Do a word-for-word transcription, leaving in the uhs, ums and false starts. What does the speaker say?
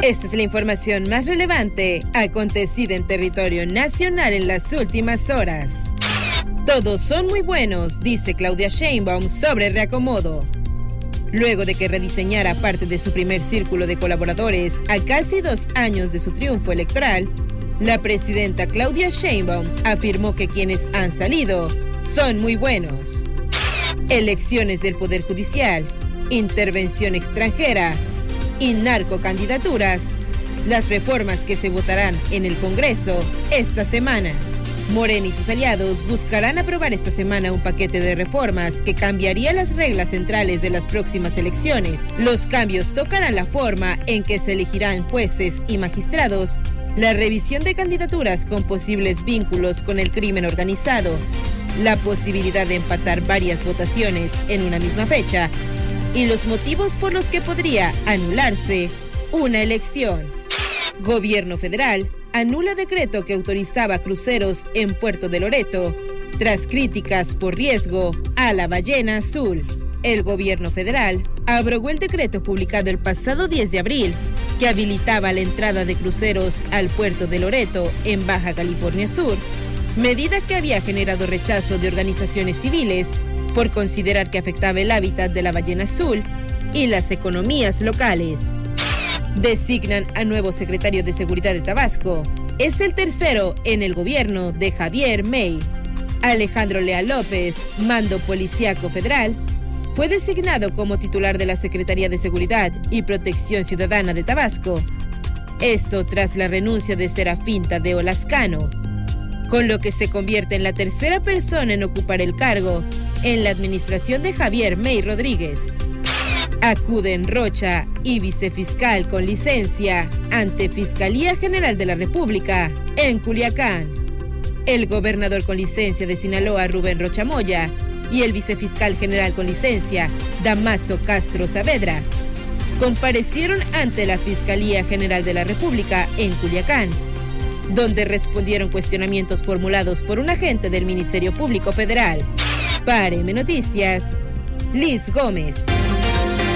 Esta es la información más relevante acontecida en territorio nacional en las últimas horas. Todos son muy buenos, dice Claudia Sheinbaum sobre reacomodo. Luego de que rediseñara parte de su primer círculo de colaboradores a casi dos años de su triunfo electoral, la presidenta Claudia Sheinbaum afirmó que quienes han salido son muy buenos. Elecciones del Poder Judicial, intervención extranjera y narcocandidaturas, las reformas que se votarán en el Congreso esta semana. Morena y sus aliados buscarán aprobar esta semana un paquete de reformas que cambiaría las reglas centrales de las próximas elecciones. Los cambios tocarán la forma en que se elegirán jueces y magistrados, la revisión de candidaturas con posibles vínculos con el crimen organizado, la posibilidad de empatar varias votaciones en una misma fecha y los motivos por los que podría anularse una elección. Gobierno federal anula decreto que autorizaba cruceros en Puerto de Loreto tras críticas por riesgo a la ballena azul. El gobierno federal abrogó el decreto publicado el pasado diez de abril que habilitaba la entrada de cruceros al Puerto de Loreto en Baja California Sur, medida que había generado rechazo de organizaciones civiles por considerar que afectaba el hábitat de la ballena azul y las economías locales. Designan a nuevo secretario de Seguridad de Tabasco. Es el tercero en el gobierno de Javier May. Alejandro Leal López, mando policíaco federal, fue designado como titular de la Secretaría de Seguridad y Protección Ciudadana de Tabasco. Esto tras la renuncia de Serafín Tadeo Lascano, con lo que se convierte en la tercera persona en ocupar el cargo en la administración de Javier May Rodríguez. Acuden Rocha y vicefiscal con licencia ante Fiscalía General de la República en Culiacán. El gobernador con licencia de Sinaloa, Rubén Rocha Moya, y el vicefiscal general con licencia, Damaso Castro Saavedra, comparecieron ante la Fiscalía General de la República en Culiacán, donde respondieron cuestionamientos formulados por un agente del Ministerio Público Federal. Para M Noticias, Liz Gómez.